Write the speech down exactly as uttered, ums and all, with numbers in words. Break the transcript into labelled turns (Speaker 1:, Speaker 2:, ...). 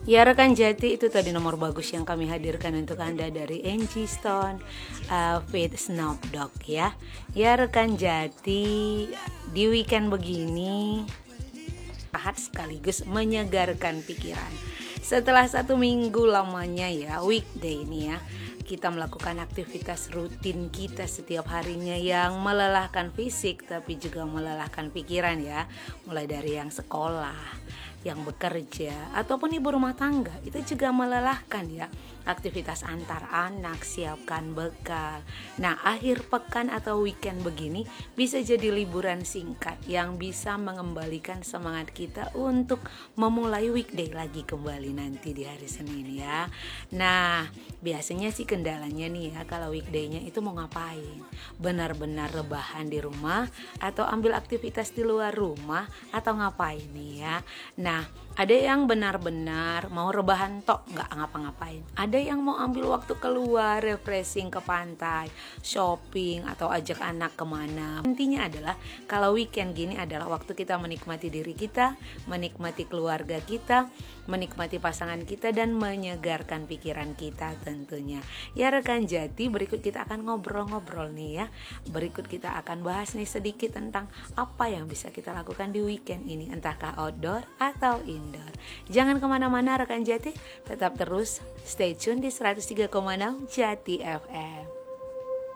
Speaker 1: Ya rekan Jati, itu tadi nomor bagus yang kami hadirkan untuk Anda dari Angie Stone uh, with Snoop Dogg ya. Ya rekan Jati, di weekend begini sehat sekaligus menyegarkan pikiran. Setelah satu minggu lamanya ya, weekday ini ya, kita melakukan aktivitas rutin kita setiap harinya yang melelahkan fisik tapi juga melelahkan pikiran ya. Mulai dari yang sekolah, yang bekerja, ataupun ibu rumah tangga, itu juga melelahkan ya. Aktivitas antar anak, siapkan bekal. Nah, akhir pekan atau weekend begini bisa jadi liburan singkat yang bisa mengembalikan semangat kita untuk memulai weekday lagi kembali nanti di hari Senin ya. Nah, biasanya sih kendalanya nih ya, kalau weekday-nya itu mau ngapain? Benar-benar rebahan di rumah atau ambil aktivitas di luar rumah atau ngapain nih ya? Nah, ada yang benar-benar mau rebahan tok, nggak ngapa-ngapain. Ada yang mau ambil waktu keluar, refreshing ke pantai, shopping, atau ajak anak kemana. Intinya adalah kalau weekend gini adalah waktu kita menikmati diri kita, menikmati keluarga kita, menikmati pasangan kita, dan menyegarkan pikiran kita tentunya. Ya rekan Jati, berikut kita akan ngobrol-ngobrol nih ya. Berikut kita akan bahas nih sedikit tentang apa yang bisa kita lakukan di weekend ini, entahkah outdoor atau indoor. Jangan kemana-mana rekan Jati, tetap terus stay tune di seratus tiga koma enam Jati F M.